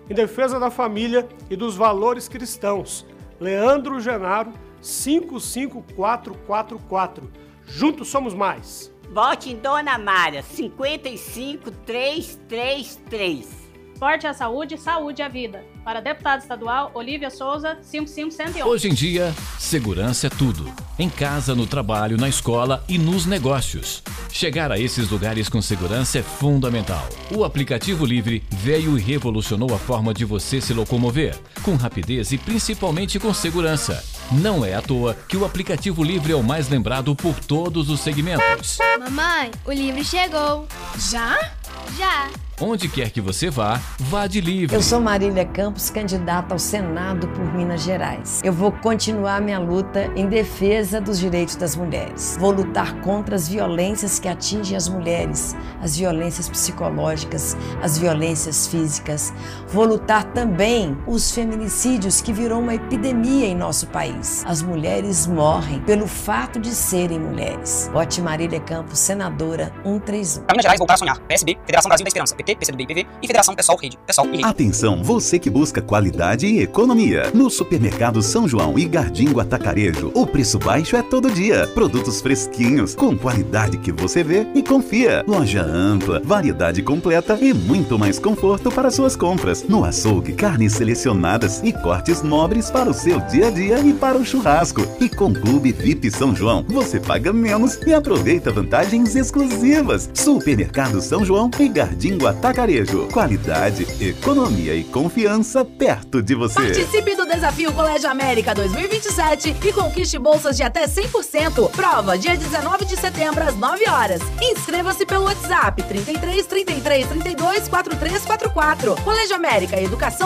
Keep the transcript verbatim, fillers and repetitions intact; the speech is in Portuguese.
em defesa da família e dos valores cristãos. Leandro Genaro, cinco cinco quatro quatro quatro. Juntos somos mais. Vote em Dona Mara, cinquenta e cinco três três três. Forte à saúde, saúde à vida. Para deputado estadual, Olívia Souza, cinco cinco um um. Hoje em dia, segurança é tudo. Em casa, no trabalho, na escola e nos negócios. Chegar a esses lugares com segurança é fundamental. O aplicativo Livre veio e revolucionou a forma de você se locomover, com rapidez e principalmente com segurança. Não é à toa que o aplicativo Livre é o mais lembrado por todos os segmentos. Mamãe, o Livre chegou. Já? Já. Onde quer que você vá, vá de Livre. Eu sou Marília Campos, candidata ao Senado por Minas Gerais. Eu vou continuar minha luta em defesa dos direitos das mulheres. Vou lutar contra as violências que atingem as mulheres, as violências psicológicas, as violências físicas. Vou lutar também os feminicídios, que virou uma epidemia em nosso país. As mulheres morrem pelo fato de serem mulheres. Vote Marília Campos, senadora cento e trinta e um. Para Minas Gerais, voltar a sonhar. P S B, Federação Brasil da Esperança. P T, P C do B e P V e Federação Pessoal Rede. Pessoal e Rede. Atenção, você que busca qualidade e economia. No Supermercado São João e Gardingo Atacarejo, o preço baixo é todo dia. Produtos fresquinhos, com qualidade que você vê e confia. Loja ampla, variedade completa e muito mais conforto para suas compras. No açougue, carnes selecionadas e cortes nobres para o seu dia a dia e para o churrasco. E com Clube V I P São João, você paga menos e aproveita vantagens exclusivas. Supermercado São João e Gardingo Atacarejo. Qualidade, economia e confiança perto de você. Participe do Desafio Colégio América dois mil e vinte e sete e conquiste bolsas de até cem por cento. Prova dia dezenove de setembro às nove horas. Inscreva-se pelo WhatsApp trinta e três, trinta e três, trinta e dois, quarenta e três quarenta e quatro. Colégio América, educação